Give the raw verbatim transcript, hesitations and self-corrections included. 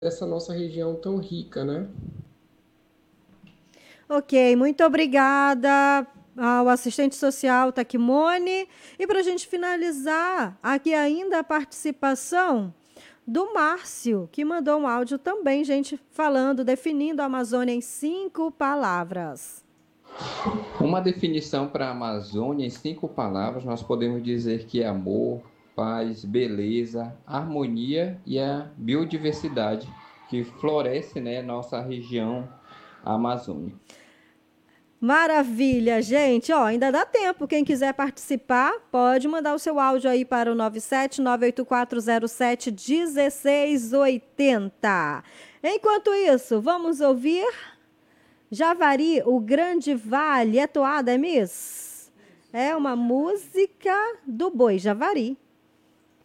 dessa nossa região tão rica, né? Ok, muito obrigada ao assistente social Taquimone. E para a gente finalizar, aqui ainda a participação do Márcio, que mandou um áudio também, gente, falando, definindo a Amazônia em cinco palavras. Uma definição para a Amazônia em cinco palavras, nós podemos dizer que é amor, paz, beleza, harmonia e a biodiversidade que floresce, né, nossa região Amazônia. Maravilha, gente. Ó, ainda dá tempo. Quem quiser participar, pode mandar o seu áudio aí para o nove sete nove oito quatro zero sete um seis oito zero. Enquanto isso, vamos ouvir Javari, o Grande Vale. É toada, é, Miss? É uma música do Boi Javari.